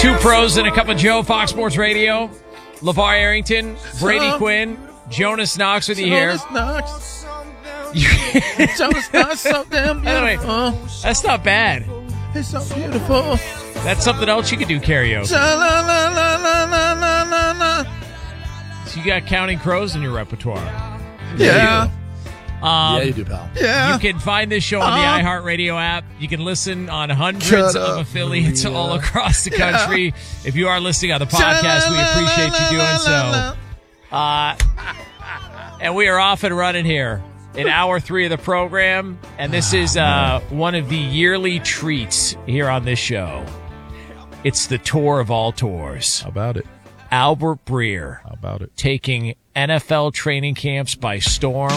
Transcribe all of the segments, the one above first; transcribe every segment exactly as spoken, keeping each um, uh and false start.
Two pros and a cup of Joe, Fox Sports Radio. LeVar Arrington, Brady Some, Quinn, Jonas Knox with you here. Jonas Knox. Jonas Knox, so damn By the way, beautiful. that's not bad. It's so beautiful. That's something else you could do karaoke. Sha-la-la-la-la-la-la-la. So you got Counting Crows in your repertoire. Yeah. Um, yeah, you do, pal. Yeah. You can find this show on the Uh-huh. iHeartRadio app. You can listen on hundreds Shut of up, affiliates Maria. all across the country. If you are listening on the podcast, we appreciate you doing so. Uh, and we are off and running here in hour three of the program. And this is uh, one of the yearly treats here on this show. It's the tour of all tours. How about it? Albert Breer. How about it? Taking N F L training camps by storm.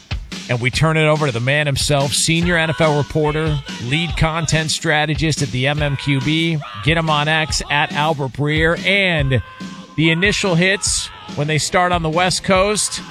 And we turn it over to the man himself, senior N F L reporter, lead content strategist at the M M Q B. Get him on X at Albert Breer. And the initial hits when they start on the West Coast,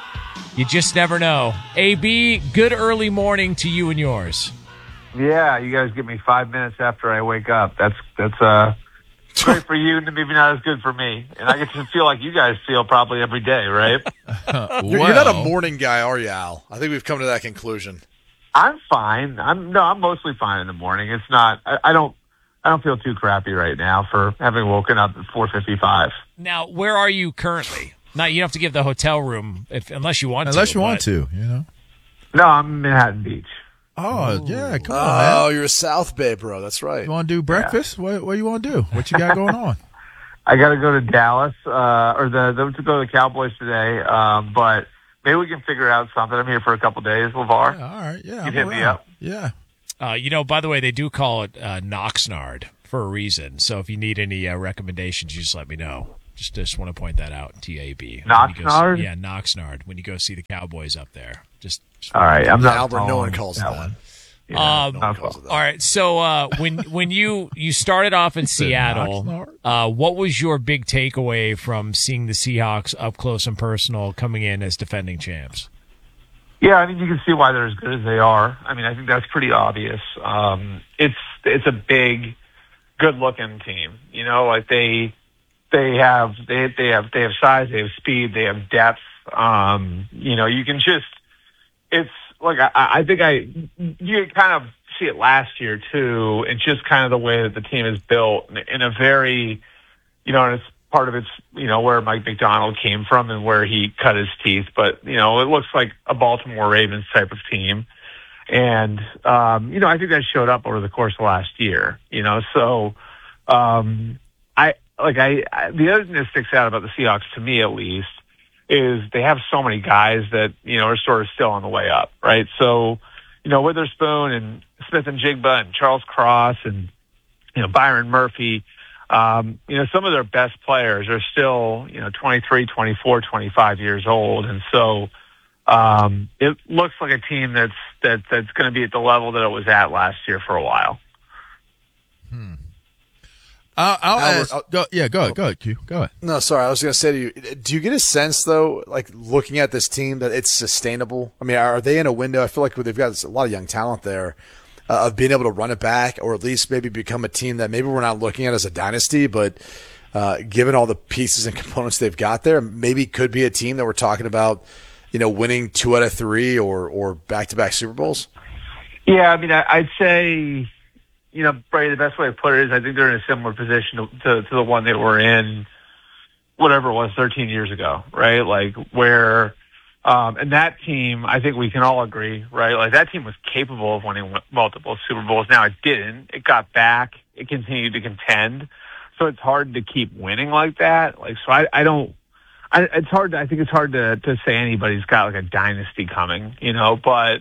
you just never know. A B, good early morning to you and yours. Yeah, you guys give me five minutes after I wake up. That's that's uh great for you, and maybe not as good for me. And I get to feel like you guys feel probably every day, right? You're, you're not a morning guy, are you, Al? I think we've come to that conclusion. I'm fine. I'm no, I'm mostly fine in the morning. It's not. I, I don't. I don't feel too crappy right now for having woken up at four fifty-five. Now, where are you currently? Now, you don't have to give the hotel room if unless you want Unless to. you want but- to, you know. No, I'm in Manhattan Beach. Oh, yeah, come on, Oh, man. you're a South Bay, bro. That's right. You want to do breakfast? What What you want to do? What you got going on? I got to go to Dallas, uh, or the, the to go to the Cowboys today. Um, but maybe we can figure out something. I'm here for a couple days, LeVar. Yeah, all right, yeah. You I'm hit me around. up. Yeah. Uh, you know, by the way, they do call it uh, Knoxnard for a reason. So if you need any uh, recommendations, you just let me know. Just just want to point that out. T A B. Knoxnard? Yeah, Knoxnard. When you go see the Cowboys up there, just. just All right, I'm not. Albert, no following one calls it that that. one. Yeah, Um, No not one calls it following. that. All right. So uh, when when you you started off in Seattle, Knoxnard? uh, what was your big takeaway from seeing the Seahawks up close and personal, coming in as defending champs? Yeah, I mean, you can see why they're as good as they are. I mean, I think that's pretty obvious. Um, it's it's a big, good-looking team. You know, like they they have they they have they have size, they have speed, they have depth. Um, you know, you can just it's like I, I think I you kind of see it last year too, and just kind of the way that the team is built in, in a very, you know, and it's part of it's, you know, where Mike McDonald came from and where he cut his teeth. But, you know, it looks like a Baltimore Ravens type of team. And, um, you know, I think that showed up over the course of last year, you know, so, um, I, like I, I, the other thing that sticks out about the Seahawks to me at least is they have so many guys that, you know, are sort of still on the way up, right? So, you know, Witherspoon and Smith and Jigba and Charles Cross and, you know, Byron Murphy, Um, you know, some of their best players are still, you know, twenty-three, twenty-four, twenty-five years old. And so, um, it looks like a team that's, that, that's going to be at the level that it was at last year for a while. Hmm. I'll, I'll Albert, ask. I'll- Go, yeah, go ahead. Go ahead, Q. Go ahead. No, sorry. I was going to say to you, do you get a sense, though, like looking at this team, that it's sustainable? I mean, are they in a window? I feel like they've got a lot of young talent there uh, of being able to run it back, or at least maybe become a team that maybe we're not looking at as a dynasty, but uh, given all the pieces and components they've got there, maybe could be a team that we're talking about, you know, winning two out of three or, or back-to-back Super Bowls? Yeah, I mean, I, I'd say, you know, Brady, the best way to put it is I think they're in a similar position to, to, to the one they were in, whatever it was, thirteen years ago, right? Like where, um, and that team, I think we can all agree, right? Like that team was capable of winning multiple Super Bowls. Now it didn't. It got back. It continued to contend. So it's hard to keep winning like that. Like, so I, I don't, I, it's hard to, I think it's hard to, to say anybody's got like a dynasty coming, you know, but,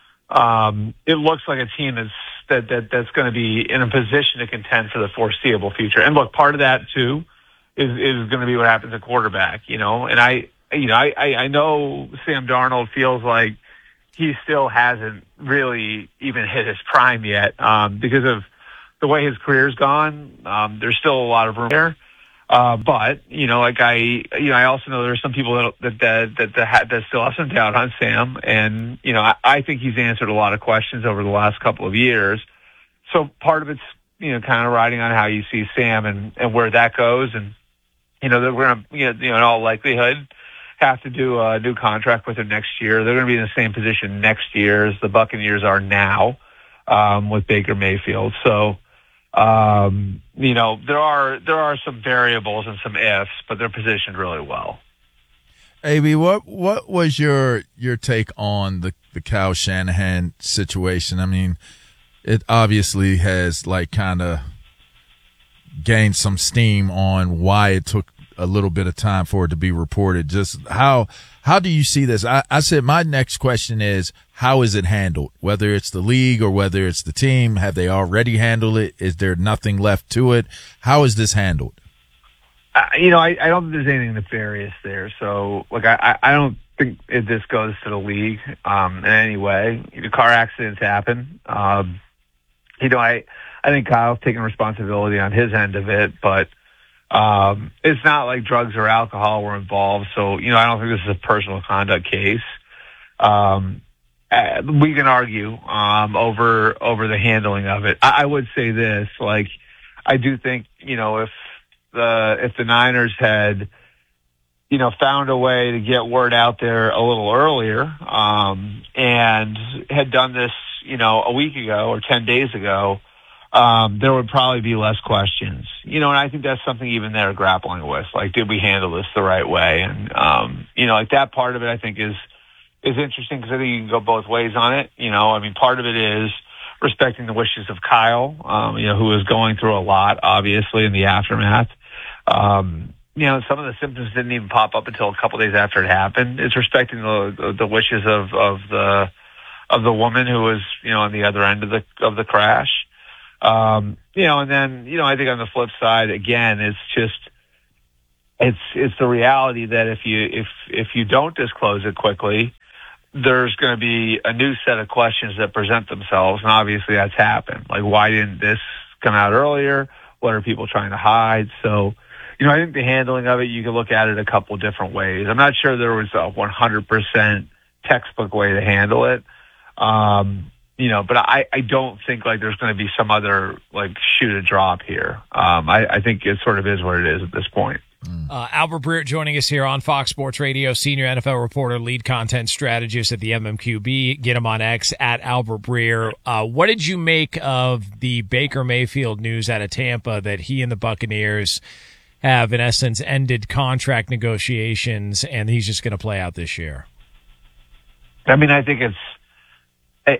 um, it looks like a team that's, that, that, that's going to be in a position to contend for the foreseeable future. And look, part of that too is, is going to be what happens at quarterback, you know, and I, you know, I, I, I know Sam Darnold feels like he still hasn't really even hit his prime yet, um, because of the way his career's gone. Um, there's still a lot of room there. Uh, but, you know, like I, you know, I also know there's some people that, that, that, that, that, ha- that still have some doubt on Sam. And, you know, I, I think he's answered a lot of questions over the last couple of years. So part of it's you know, kind of riding on how you see Sam and, and where that goes. And, you know, they're going to, you know, you know, in all likelihood, have to do a new contract with him next year. They're going to be in the same position next year as the Buccaneers are now um, with Baker Mayfield. So, um, you know, there are there are some variables and some ifs, but they're positioned really well. A B, what what was your your take on the the Kyle Shanahan situation? I mean, it obviously has like kind of gained some steam on why it took a little bit of time for it to be reported. Just how how do you see this? I, I said my next question is, how is it handled? Whether it's the league or whether it's the team, have they already handled it? Is there nothing left to it? How is this handled? Uh, you know, I, I don't think there's anything nefarious there. So, look, I, I don't think it, this goes to the league um, in any way. The car accidents happen. Um, you know, I, I think Kyle's taking responsibility on his end of it, but um, it's not like drugs or alcohol were involved. So, you know, I don't think this is a personal conduct case. Um, uh, we can argue um, over over the handling of it. I, I would say this, like, I do think, you know, if the if the Niners had, you know, found a way to get word out there a little earlier um, and had done this, you know, a week ago or ten days ago, um, there would probably be less questions. You know, and I think that's something even they're grappling with. Like, did we handle this the right way? And, um, you know, like that part of it I think is is interesting because I think you can go both ways on it. You know, I mean, part of it is respecting the wishes of Kyle, um, you know, who is going through a lot, obviously, in the aftermath. Um, you know, some of the symptoms didn't even pop up until a couple days after it happened. It's respecting the, the, the wishes of, of the, of the woman who was, you know, on the other end of the, of the crash. Um, you know, and then, you know, I think on the flip side, again, it's just, it's, it's the reality that if you, if, if you don't disclose it quickly, there's going to be a new set of questions that present themselves. And obviously that's happened. Like, why didn't this come out earlier? What are people trying to hide? So, you know, I think the handling of it, you can look at it a couple different ways. I'm not sure there was a one hundred percent textbook way to handle it. Um, you know, but I, I don't think like there's going to be some other like shoot a drop here. Um, I, I think it sort of is what it is at this point. Uh, Albert Breer joining us here on Fox Sports Radio, senior N F L reporter, lead content strategist at the M M Q B. Get him on X at Albert Breer. Uh, what did you make of the Baker Mayfield news out of Tampa that he and the Buccaneers have, in essence, ended contract negotiations and he's just going to play out this year? I mean, I think it's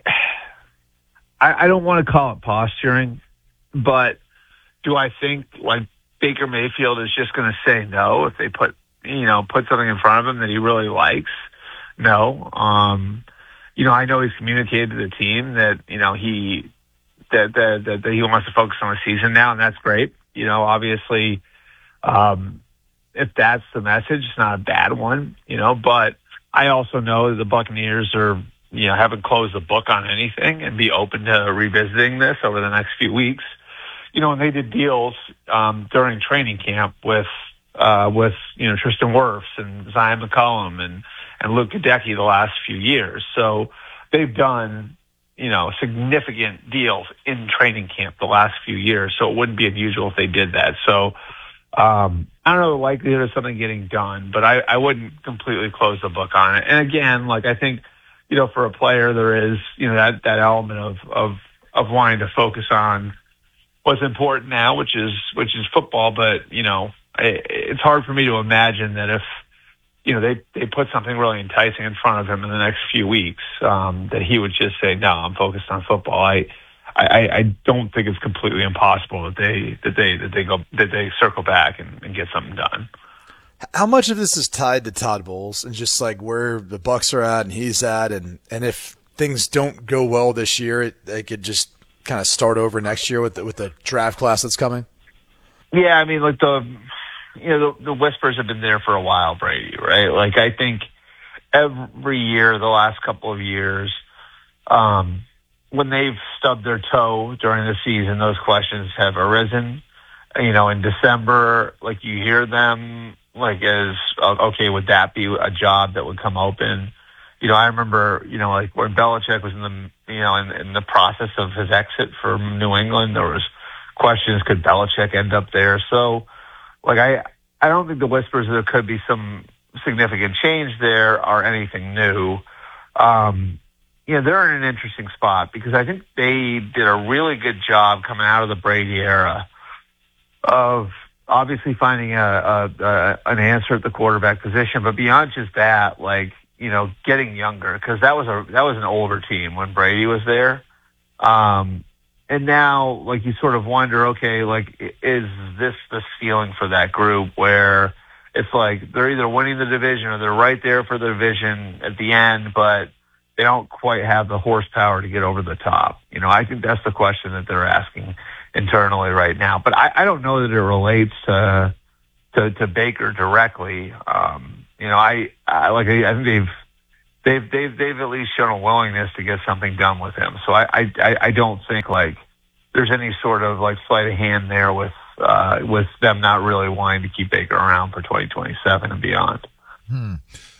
I, I don't want to call it posturing, but do I think like Baker Mayfield is just going to say no if they put, you know, put something in front of him that he really likes? No. Um, you know, I know he's communicated to the team that, you know, he, that, that, that, that he wants to focus on the season now, and that's great. You know, obviously, um, if that's the message, it's not a bad one, you know, but I also know that the Buccaneers are, you know, haven't closed the book on anything and be open to revisiting this over the next few weeks. You know, and they did deals um, during training camp with, uh, with you know, Tristan Wirfs and Zion McCollum and, and Luke Gadecki the last few years. So they've done, you know, significant deals in training camp the last few years. So it wouldn't be unusual if they did that. So um, I don't know the likelihood of something getting done, but I, I wouldn't completely close the book on it. And again, like I think, you know, for a player, there is, you know, that, that element of, of, of wanting to focus on what's important now, which is which is football. But you know, I, it's hard for me to imagine that if you know they they put something really enticing in front of him in the next few weeks, um, that he would just say, "No, I'm focused on football." I I, I don't think it's completely impossible that they that they that they go that they circle back and, and get something done. How much of this is tied to Todd Bowles and just like where the Bucs are at and he's at, and and if things don't go well this year, it, they could just kind of start over next year with the, with the draft class that's coming? Yeah, I mean, like the you know the, the whispers have been there for a while, Brady. Right? Like I think every year, the last couple of years, um, when they've stubbed their toe during the season, those questions have arisen. You know, in December, like you hear them like as okay, would that be a job that would come open? You know, I remember, you know, like when Belichick was in the, you know, in, in the process of his exit from New England, there was question is, could Belichick end up there? So, like, I, I don't think the whispers that there could be some significant change there are anything new. Um, you know, they're in an interesting spot because I think they did a really good job coming out of the Brady era of obviously finding a, a, a an answer at the quarterback position, but beyond just that, like, you know, getting younger, because that was a that was an older team when Brady was there. Um, and now, like, you sort of wonder, okay, like, is this the ceiling for that group where it's like they're either winning the division or they're right there for the division at the end, but they don't quite have the horsepower to get over the top. You know, I think that's the question that they're asking internally right now. But I, I don't know that it relates to to, to Baker directly. Um, you know, I, I like I think they've they've they've they've at least shown a willingness to get something done with him. So I I, I don't think like there's any sort of like sleight of hand there with uh, with them not really wanting to keep Baker around for twenty twenty-seven and beyond. Hmm.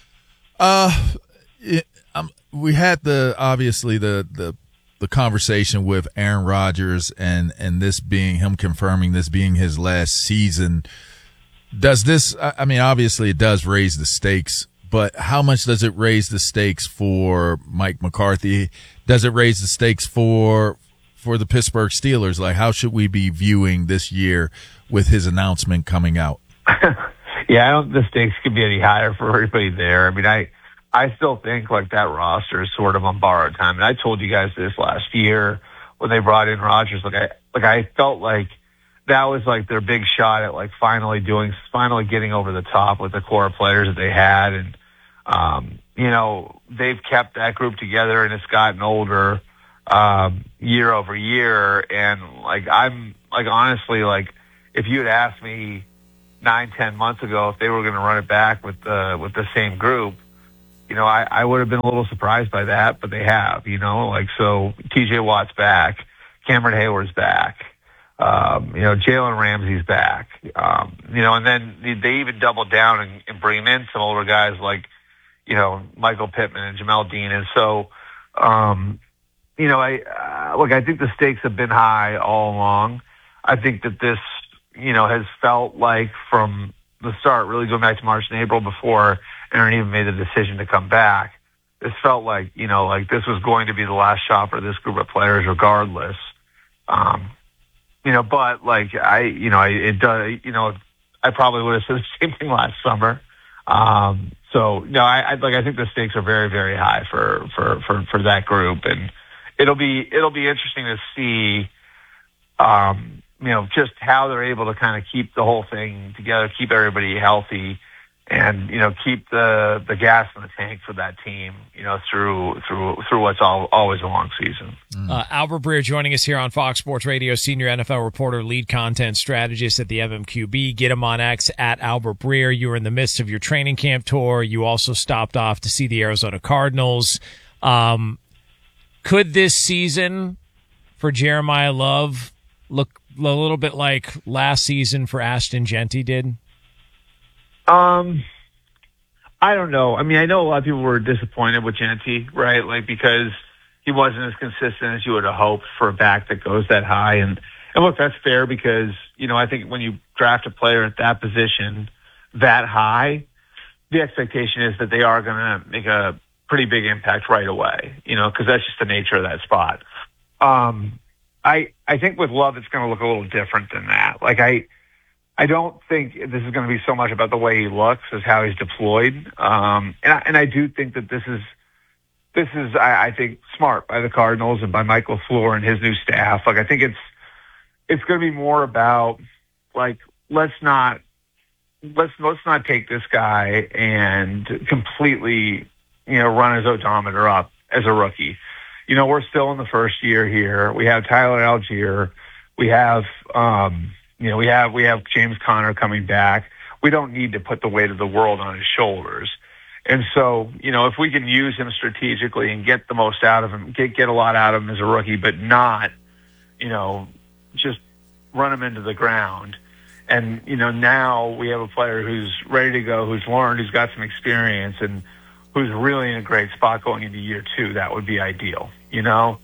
Uh. It- Um, we had the obviously the, the the conversation with Aaron Rodgers and and this being him confirming this being his last season. Does this? I mean, obviously it does raise the stakes, but how much does it raise the stakes for Mike McCarthy? Does it raise the stakes for for the Pittsburgh Steelers? Like, how should we be viewing this year with his announcement coming out? Yeah, I don't think the stakes could be any higher for everybody there. I mean, I. I still think like that roster is sort of on borrowed time. And I told you guys this last year when they brought in Rodgers. Like I, like I felt like that was like their big shot at like finally doing, finally getting over the top with the core players that they had. And, um, you know, they've kept that group together and it's gotten older, um, year over year. And like, I'm like, honestly, like if you had asked me nine, ten months ago, if they were going to run it back with the, with the same group, you know, I, I would have been a little surprised by that, but they have, you know, like, so T J Watt's back, Cameron Hayward's back, um, you know, Jalen Ramsey's back, um, you know, and then they even doubled down and, and bring in some older guys like, you know, Michael Pittman and Jamel Dean. And so, um, you know, I, uh, look, I think the stakes have been high all along. I think that this, you know, has felt like from the start, really going back to March and April before Aaron even made the decision to come back, this felt like, you know, like this was going to be the last shot for this group of players regardless. Um, you know, but like I, you know, I, it does, you know, I probably would have said the same thing last summer. Um, so no, I, I like, I think the stakes are very, very high for, for, for, for that group. And it'll be, it'll be interesting to see, um, you know, just how they're able to kind of keep the whole thing together, keep everybody healthy, and, you know, keep the, the gas in the tank for that team, you know, through through through what's all, always a long season. Uh, Albert Breer joining us here on Fox Sports Radio, senior N F L reporter, lead content strategist at the M M Q B. Get him on X at Albert Breer. You were in the midst of your training camp tour. You also stopped off to see the Arizona Cardinals. Um, could this season for Jeremiah Love look a little bit like last season for Ashton Jeanty did? Um, I don't know. I mean, I know a lot of people were disappointed with Jeanty, right? Like, because he wasn't as consistent as you would have hoped for a back that goes that high. And, and look, that's fair because, you know, I think when you draft a player at that position that high, the expectation is that they are going to make a pretty big impact right away, you know, because that's just the nature of that spot. Um, I, I think with Love, it's going to look a little different than that. Like, I, I don't think this is going to be so much about the way he looks as how he's deployed. Um, and I, and I do think that this is, this is, I, I think, smart by the Cardinals and by Michael Floor and his new staff. Like, I think it's, it's going to be more about, like, let's not, let's, let's not take this guy and completely, you know, run his odometer up as a rookie. You know, we're still in the first year here. We have Tyler Algier. We have, um, you know, we have, we have James Conner coming back. We don't need to put the weight of the world on his shoulders. And so, you know, if we can use him strategically and get the most out of him, get, get a lot out of him as a rookie, but not, you know, just run him into the ground. And, you know, now we have a player who's ready to go, who's learned, who's got some experience, and who's really in a great spot going into year two. That would be ideal, you know?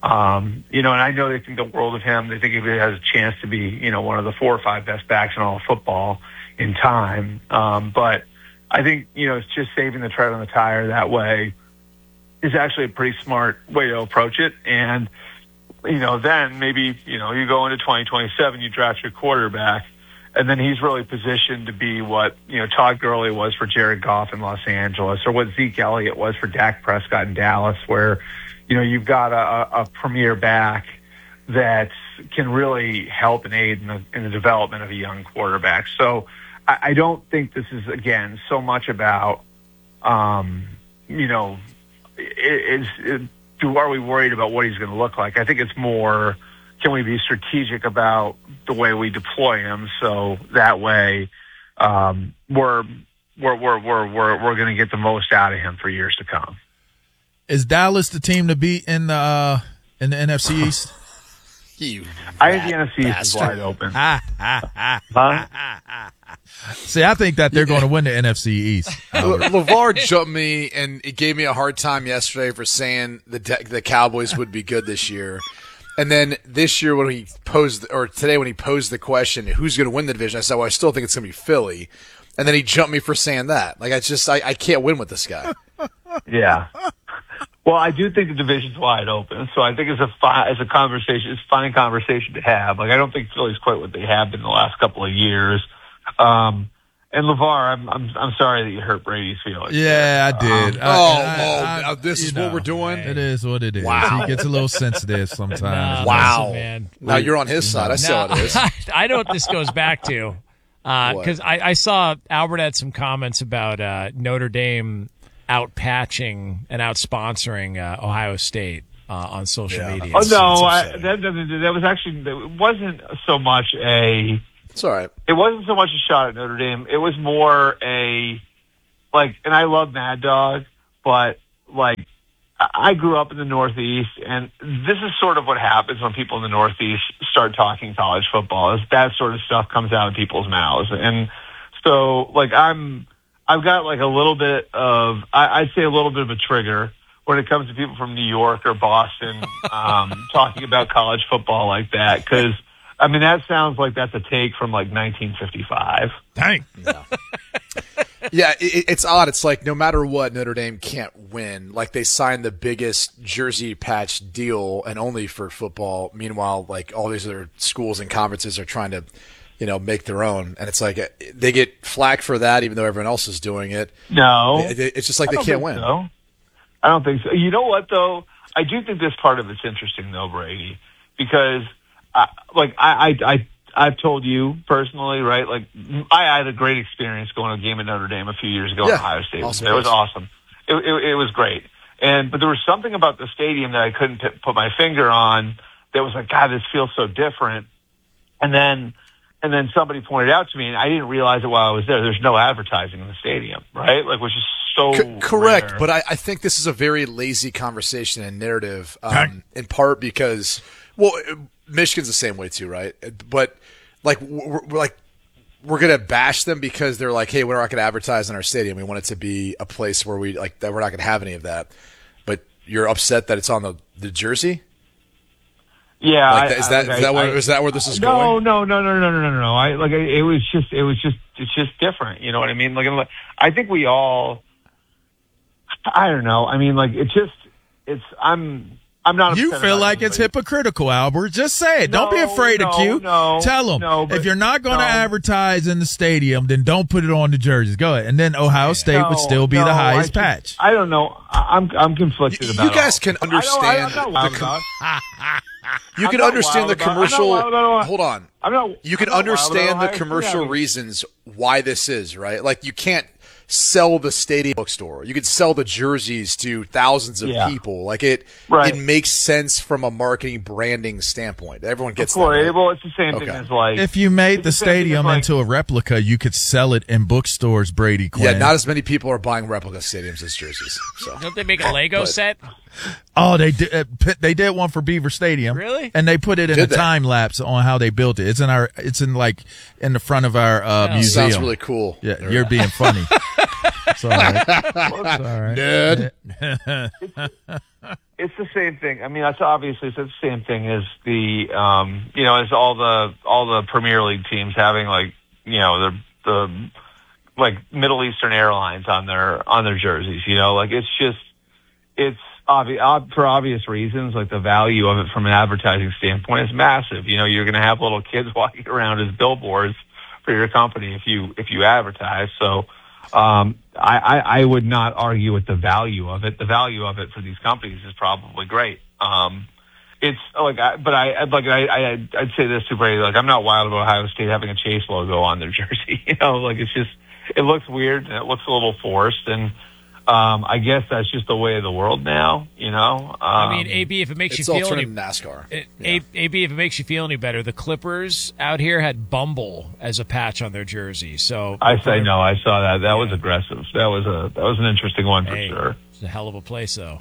Um, you know, and I know they think the world of him. They think he has a chance to be, you know, one of the four or five best backs in all of football in time. Um, but I think, you know, it's just saving the tread on the tire that way is actually a pretty smart way to approach it. And, you know, then maybe, you know, you go into twenty twenty-seven, you draft your quarterback, and then he's really positioned to be what, you know, Todd Gurley was for Jared Goff in Los Angeles, or what Zeke Elliott was for Dak Prescott in Dallas, where, you know, you've got a, a premier back that can really help and aid in the, in the development of a young quarterback. So I, I don't think this is, again, so much about, um, you know, is it, do are we worried about what he's going to look like? I think it's more, can we be strategic about the way we deploy him, so that way um, we're we're we're we're we're, we're going to get the most out of him for years to come. Is Dallas the team to beat in the uh, in the N F C East? You I think the N F C East is wide open. huh? See, I think that they're going to win the N F C East. LeVar jumped me, and he gave me a hard time yesterday for saying the the Cowboys would be good this year. And then this year when he posed, or today when he posed the question, who's going to win the division, I said, well, I still think it's going to be Philly. And then he jumped me for saying that. Like, I just, I, I can't win with this guy. Yeah. Well, I do think the division's wide open, so I think it's a fi- it's a conversation, it's a fine conversation to have. Like, I don't think Philly's quite what they have been the last couple of years. Um, and LeVar, I'm I'm I'm sorry that you hurt Brady's feelings. Yeah, I did. Um, I, oh, I, oh, I, this is know, what we're doing. It is what it is. Wow. He gets a little sensitive sometimes. No, Wow. listen, man. Now you're on his side. I see how it is. I know what this goes back to. Because uh, I, I saw Albert had some comments about uh, Notre Dame out patching and out sponsoring uh, Ohio State uh, on social Yeah. media. Oh It's- no, it's I, upsetting. that, that that was actually it wasn't so much a It's all right. it wasn't so much a shot at Notre Dame. It was more a like, and I love Mad Dog, but like I I grew up in the Northeast, and this is sort of what happens when people in the Northeast start talking college football. Is that sort of stuff comes out of people's mouths, and so like I'm. I've got like a little bit of, I, I'd say a little bit of a trigger when it comes to people from New York or Boston um, talking about college football like that. Because, I mean, that sounds like that's a take from like nineteen fifty-five. Dang. Yeah, it, it's odd. It's like no matter what, Notre Dame can't win. Like they signed the biggest jersey patch deal and only for football. Meanwhile, like all these other schools and conferences are trying to, you know, make their own. And it's like they get flack for that even though everyone else is doing it. No. It- it- It's just like I they don't can't think win. So. I don't think so. You know what, though? I do think this part of it's interesting, though, Brady, because, I, like, I, I, I, I've told you personally, right? Like, I had a great experience going to a game at Notre Dame a few years ago Yeah, in Ohio State. awesome It was place. awesome. It, it, it was great. And but there was something about the stadium that I couldn't p- put my finger on that was like, God, this feels so different. And then. And then somebody pointed out to me, and I didn't realize it while I was there. There's no advertising in the stadium, right? Like, which is so C- correct, rare. but I, I think this is a very lazy conversation and narrative, um, in part because, well, Michigan's the same way too, right? But like, we're, we're like, we're gonna bash them because they're like, hey, we're not gonna advertise in our stadium. We want it to be a place where we like that. We're not gonna have any of that. But you're upset that it's on the the jersey. Yeah, Like I- that, is I- that I- is that where I- is that where this is no, going? No, no, no, no, no, no, no, no. I like it was just it was just it's just different. You know what I mean? Like I think we all. I don't know. I mean, like it just it's I'm I'm not. You upset feel about like it's anybody. hypocritical, Albert. Just say it. Don't be No, afraid of no, Q. no, Tell them. no, but- if you're not going to no. advertise in the stadium, then don't put it on the jerseys. Go ahead. And then Ohio State No, would still be no, the I highest just- patch. I don't know. I- I'm I'm conflicted You- about you guys all can of this. I don't- understand I'm not the wild com- about- You I'm can not understand the wild about- I'm not commercial. wild about- Hold on. I'm not. You can I'm not wild understand about the Ohio State commercial having- reasons why this is, right? Like you can't sell the stadium bookstore. You could sell the jerseys to thousands of Yeah. people. Like it Right. it makes sense from a marketing branding standpoint. Everyone gets that. Well, right? well, it's the same thing Okay. as like If you made it's the same thing as, stadium like- into a replica, you could sell it in bookstores, Brady Quinn. Yeah, not as many people are buying replica stadiums as jerseys. So Don't they make a Lego But- set? Oh, they did. Uh, p- they did one for Beaver Stadium. Really? And they put it in Did a they? time lapse on how they built it. It's in our. It's in like in the front of our uh, Oh. museum. sounds really cool. Yeah, you're being funny. It's all right. It's all right. Nerd. It's the same thing. I mean, that's obviously it's the same thing as the, um, you know, as all the all the Premier League teams having like, you know, the the like Middle Eastern Airlines on their on their jerseys. You know, like it's just it's obvious for obvious reasons. Like the value of it from an advertising standpoint is massive. You know, you're going to have little kids walking around as billboards for your company if you if you advertise. So. Um, I, I, I would not argue with the value of it. The value of it for these companies is probably great. Um, it's like, I, but I, like, I, I, I'd say this to Brady, like, I'm not wild about Ohio State having a Chase logo on their jersey. You know, like, it's just, it looks weird and it looks a little forced. And, um, I guess that's just the way of the world now, you know? Um, I mean, A B, if it makes you It's feel any alternative NASCAR. it, Yeah. A- AB, if it makes you feel any better, the Clippers out here had Bumble as a patch on their jersey. So I say no. I saw that. That was aggressive. That was a that was an interesting one for hey, sure. it's a hell of a place, though.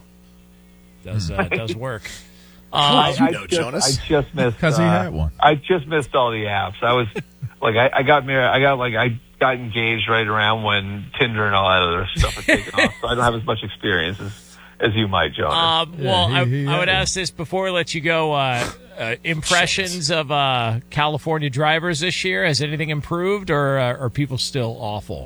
Does uh, does work. How'd Um, you know, just, Jonas? I just missed 'Cause he uh, had one. I just missed all the apps. I was like, I, I got married. I got like I got engaged right around when Tinder and all that other stuff had taken off. So I don't have as much experience as, as you might, Jonas. Um, well, Yeah, he- he I, I would had ask this before we let you go. Uh, uh, impressions of uh, California drivers this year. Has anything improved, or uh, are people still awful?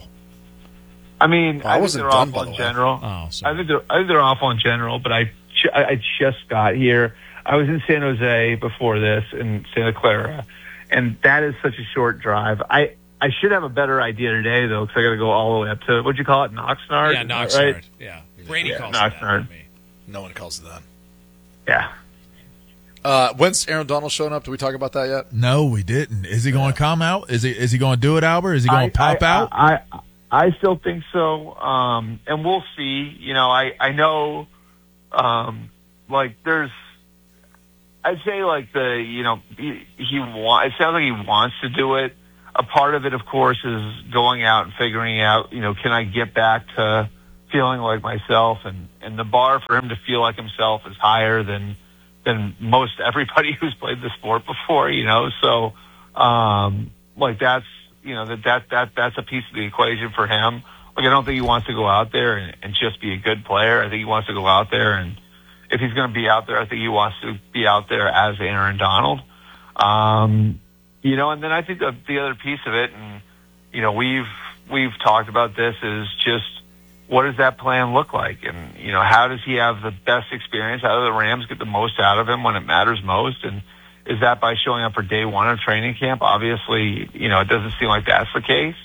I mean, Well, I I think wasn't they're done, by awful the in way. general. Oh, sorry. I think they're I think they're awful in general. But I ju- I I just got here. I was in San Jose before this, in Santa Clara, and that is such a short drive. I I should have a better idea today though, because I got to go all the way up to what'd you call it, Oxnard? Yeah, Is that Knoxnard. right? Yeah, Brady Yeah, calls it that. Knoxnard. not me. No one calls it that. Yeah. Uh, when's Aaron Donald showing up? Did we talk about that yet? No, we didn't. Is he going to come out? Is he is he going to do it, Albert? Is he going to pop I, out? I, I I still think so, um, and we'll see. You know, I I know, um, like there's, I'd say like the you know he, he want. It sounds like he wants to do it. A part of it, of course, is going out and figuring out. You know, can I get back to feeling like myself? And and the bar for him to feel like himself is higher than than most everybody who's played the sport before. You know, so um, like that's. You know, that, that, that, that's a piece of the equation for him. Like, I don't think he wants to go out there and, and just be a good player. I think he wants to go out there, and if he's going to be out there, I think he wants to be out there as Aaron Donald. Um, you know, and then I think the, the other piece of it, and, you know, we've, we've talked about this, is just what does that plan look like? And, you know, how does he have the best experience? How do the Rams get the most out of him when it matters most? And, is that by showing up for day one of training camp? Obviously, you know, it doesn't seem like that's the case.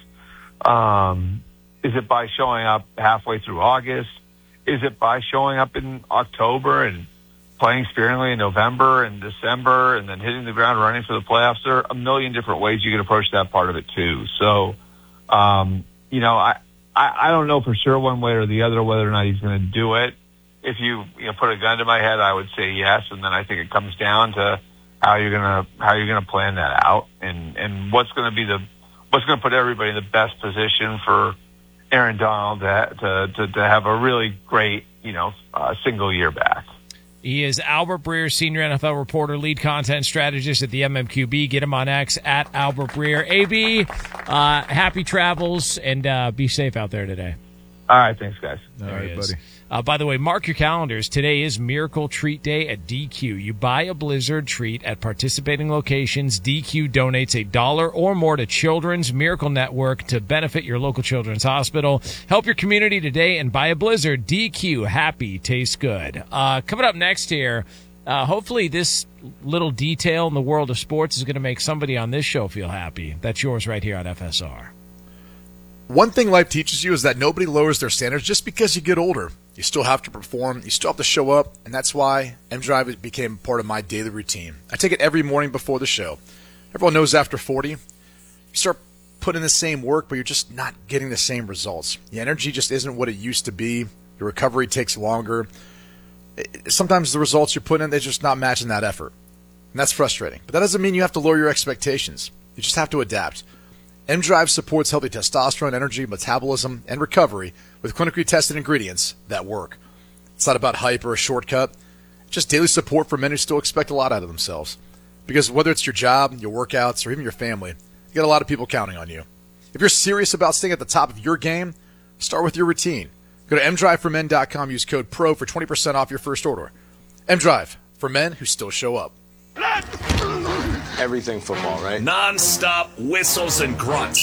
Um, is it by showing up halfway through August? Is it by showing up in October and playing sparingly in November and December and then hitting the ground running for the playoffs? There are a million different ways you can approach that part of it too. So, um, you know, I, I, I don't know for sure one way or the other whether or not he's going to do it. If you, you know, put a gun to my head, I would say yes. And then I think it comes down to how you're gonna how you're gonna plan that out, and and what's gonna be the what's gonna put everybody in the best position for Aaron Donald to to to, to have a really great you know uh, single year back. He is Albert Breer, senior N F L reporter, lead content strategist at the M M Q B. Get him on X at Albert Breer. A B, uh, happy travels and uh, be safe out there today. All right, thanks, guys. All There he right, is. buddy. Uh, by the way, mark your calendars. Today is Miracle Treat Day at D Q. You buy a Blizzard treat at participating locations. D Q donates a dollar or more to Children's Miracle Network to benefit your local children's hospital. Help your community today and buy a Blizzard. D Q, happy, tastes good. Uh, coming up next here, uh, hopefully this little detail in the world of sports is going to make somebody on this show feel happy. That's yours right here on F S R. One thing life teaches you is that nobody lowers their standards just because you get older. You still have to perform, you still have to show up, and that's why M-Drive became part of my daily routine. I take it every morning before the show. Everyone knows after forty, you start putting in the same work, but you're just not getting the same results. The energy just isn't what it used to be. Your recovery takes longer. Sometimes the results you're putting in, they're just not matching that effort. And that's frustrating. But that doesn't mean you have to lower your expectations. You just have to adapt. M-Drive supports healthy testosterone, energy, metabolism, and recovery with clinically tested ingredients that work. It's not about hype or a shortcut. It's just daily support for men who still expect a lot out of themselves. Because whether it's your job, your workouts, or even your family, you got a lot of people counting on you. If you're serious about staying at the top of your game, Start with your routine. Go to m drive for men dot com. Use code PRO for twenty percent off your first order. M-Drive, for men who still show up. Everything football, right? Non-stop whistles and grunts.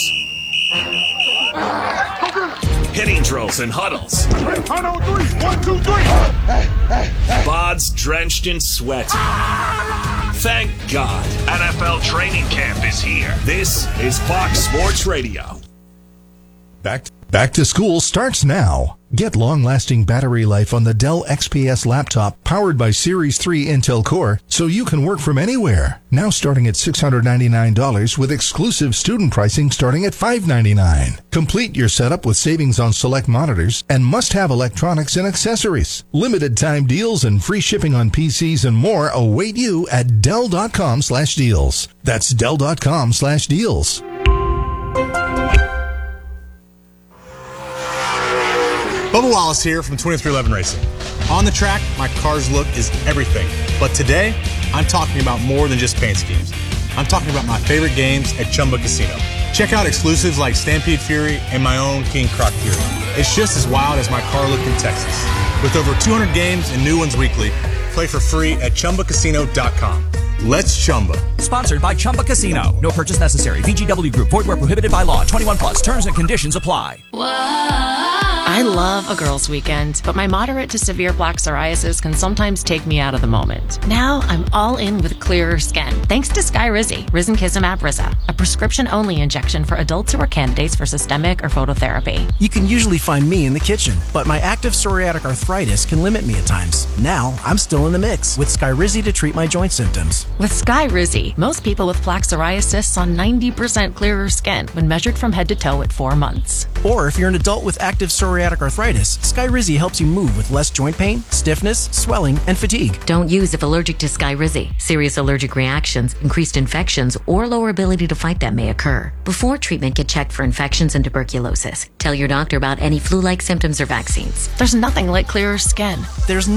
Hitting drills and huddles. Huddle three, one, two, three. Bods drenched in sweat. Thank God, N F L training camp is here. This is Fox Sports Radio. Back, back to school starts now. Get long-lasting battery life on the Dell X P S laptop powered by Series three Intel Core so you can work from anywhere. Now starting at six hundred ninety-nine dollars with exclusive student pricing starting at five hundred ninety-nine dollars. Complete your setup with savings on select monitors and must-have electronics and accessories. Limited time deals and free shipping on P Cs and more await you at Dell.com slash deals. That's Dell.com slash deals. Bubba Wallace here from twenty-three eleven Racing. On the track, my car's look is everything. But today, I'm talking about more than just paint schemes. I'm talking about my favorite games at Chumba Casino. Check out exclusives like Stampede Fury and my own King Croc Fury. It's just as wild as my car look in Texas. With over two hundred games and new ones weekly, play for free at Chumba Casino dot com. Let's Chumba. Sponsored by Chumba Casino. No purchase necessary. V G W Group. Void where prohibited by law. twenty-one plus. Terms and conditions apply. I love a girls' weekend, but my moderate to severe plaque psoriasis can sometimes take me out of the moment. Now I'm all in with clearer skin, thanks to Skyrizi, Risankizumab Riza, a prescription-only injection for adults who are candidates for systemic or phototherapy. You can usually find me in the kitchen, but my active psoriatic arthritis can limit me at times. Now I'm still in the mix with Skyrizi to treat my joint symptoms. With Skyrizi, most people with plaque psoriasis saw ninety percent clearer skin when measured from head to toe at four months. Or if you're an adult with active psoriatic arthritis, Skyrizi helps you move with less joint pain, stiffness, swelling, and fatigue. Don't use if allergic to Skyrizi. Serious allergic reactions, increased infections, or lower ability to fight them may occur. Before treatment, get checked for infections and tuberculosis. Tell your doctor about any flu-like symptoms or vaccines. There's nothing like clearer skin. There's